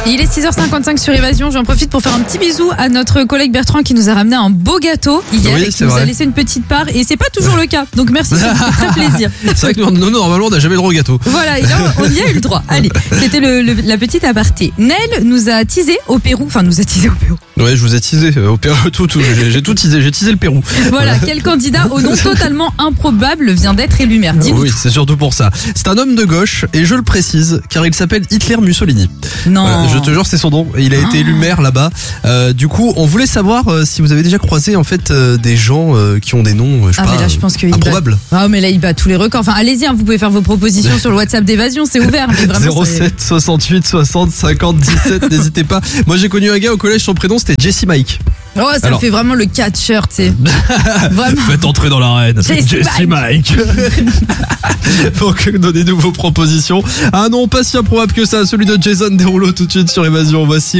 Il est 6h55 sur Évasion. J'en profite pour faire un petit bisou à notre collègue Bertrand qui nous a ramené un beau gâteau hier et qui nous a laissé une petite part. Et c'est pas toujours le cas. Donc merci, ça me fait très plaisir. C'est vrai que nous, normalement, on n'a jamais le droit au gâteau. Voilà, et là, on y a eu le droit. Allez, c'était la petite aparté. Nel nous a teasé au Pérou. Enfin, nous a teasé au Pérou. Ouais, je vous ai teasé au Pérou. J'ai tout teasé. J'ai teasé le Pérou. Voilà, quel candidat au nom totalement improbable vient d'être élu maire? Dis-nous. Oui, c'est surtout pour ça. C'est un homme de gauche, et je le précise, car il s'appelle Hitler Mussolini. Non. Je te jure, c'est son nom. Il a été élu maire là-bas. Du coup, on voulait savoir si vous avez déjà croisé en fait des gens qui ont des noms, je sais pas, mais là, je pense que improbables. Mais là, il bat tous les records. Enfin, allez-y, vous pouvez faire vos propositions sur le WhatsApp d'Évasion, c'est ouvert. Mais vraiment, 07 68 60 50 17, n'hésitez pas. Moi, j'ai connu un gars au collège, son prénom c'était Jesse Mike. Oh, ça me fait vraiment le catcheur, tu sais. Vraiment. Faites entrer dans l'arène. Jesse Mike. Donc, donnez-nous vos propositions. Ah non, pas si improbable que ça, celui de Jason Derulo tout de suite sur Évasion. Voici